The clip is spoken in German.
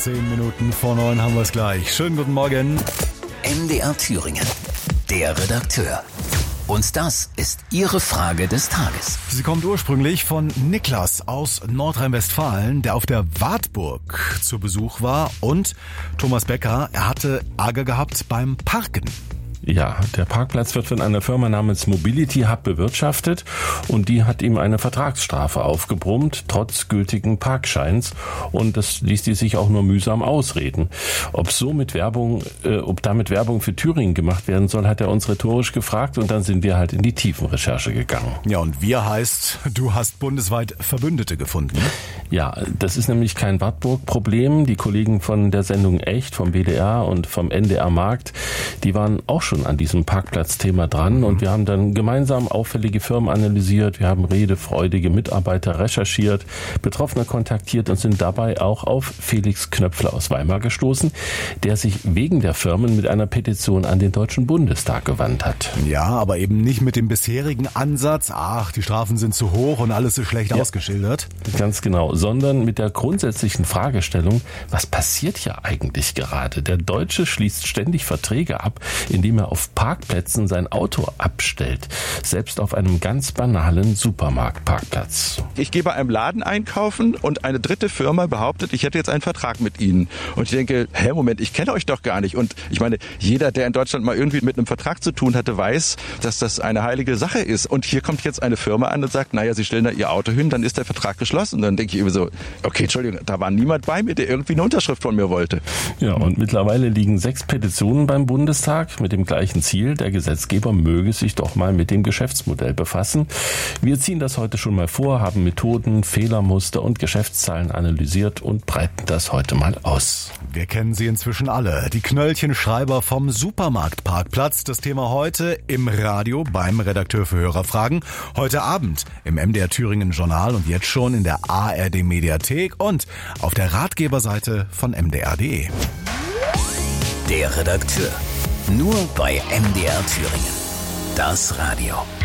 10 Minuten vor 9 haben wir es gleich. Schönen guten Morgen. MDR Thüringen, der Redakteur. Und das ist Ihre Frage des Tages. Sie kommt ursprünglich von Niklas aus Nordrhein-Westfalen, der auf der Wartburg zu Besuch war. Und Thomas Becker, er hatte Ärger gehabt beim Parken. Ja, der Parkplatz wird von einer Firma namens Mobility Hub bewirtschaftet und die hat ihm eine Vertragsstrafe aufgebrummt, trotz gültigen Parkscheins, und das ließ die sich auch nur mühsam ausreden. Ob damit Werbung für Thüringen gemacht werden soll, hat er uns rhetorisch gefragt, und dann sind wir halt in die Tiefenrecherche gegangen. Ja, und wir heißt, du hast bundesweit Verbündete gefunden. Ja, das ist nämlich kein Wartburg-Problem. Die Kollegen von der Sendung Echt, vom WDR und vom NDR Markt, die waren auch schon an diesem Parkplatzthema dran, und wir haben dann gemeinsam auffällige Firmen analysiert, wir haben redefreudige Mitarbeiter recherchiert, Betroffene kontaktiert und sind dabei auch auf Felix Knöpfler aus Weimar gestoßen, der sich wegen der Firmen mit einer Petition an den Deutschen Bundestag gewandt hat. Ja, aber eben nicht mit dem bisherigen Ansatz, die Strafen sind zu hoch und alles ist schlecht ausgeschildert. Ganz genau, sondern mit der grundsätzlichen Fragestellung, was passiert hier eigentlich gerade? Der Deutsche schließt ständig Verträge ab, indem er auf Parkplätzen sein Auto abstellt, selbst auf einem ganz banalen Supermarktparkplatz. Ich gehe bei einem Laden einkaufen und eine dritte Firma behauptet, ich hätte jetzt einen Vertrag mit ihnen. Und ich denke, Moment, ich kenne euch doch gar nicht. Und ich meine, jeder, der in Deutschland mal irgendwie mit einem Vertrag zu tun hatte, weiß, dass das eine heilige Sache ist. Und hier kommt jetzt eine Firma an und sagt, sie stellen da ihr Auto hin, dann ist der Vertrag geschlossen. Und dann denke ich immer so, okay, Entschuldigung, da war niemand bei mir, der irgendwie eine Unterschrift von mir wollte. Ja, und mittlerweile liegen 6 Petitionen beim Bundestag mit dem gleichen Ziel, der Gesetzgeber möge sich doch mal mit dem Geschäftsmodell befassen. Wir ziehen das heute schon mal vor, haben Methoden, Fehlermuster und Geschäftszahlen analysiert und breiten das heute mal aus. Wir kennen sie inzwischen alle. Die Knöllchenschreiber vom Supermarktparkplatz. Das Thema heute im Radio beim Redakteur für Hörerfragen. Heute Abend im MDR Thüringen Journal und jetzt schon in der ARD Mediathek und auf der Ratgeberseite von mdr.de. Der Redakteur. Nur bei MDR Thüringen. Das Radio.